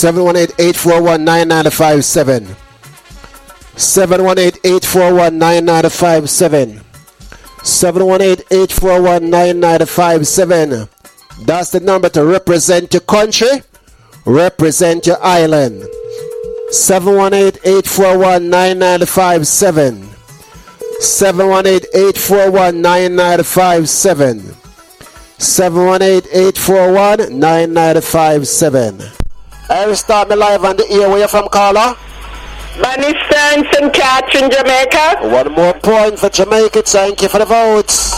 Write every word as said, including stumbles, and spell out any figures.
seven one eight, eight four one, nine nine five seven. seven one eight, eight four one, nine nine five seven. seven one eight, eight four one, nine nine five seven. That's the number to represent your country, represent your island. seven one eight, eight four one, nine nine five seven. seven one eight, eight four one, nine nine five seven. seven one eight, eight four one, nine nine five seven. I will start me live on the air. Where you from, caller? Bunny Saint Catherine, Jamaica. One more point for Jamaica. Thank you for the votes.